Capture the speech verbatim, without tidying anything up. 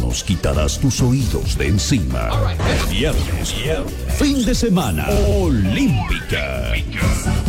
nos quitarás tus oídos de encima. Viernes, fin de semana, Olímpica.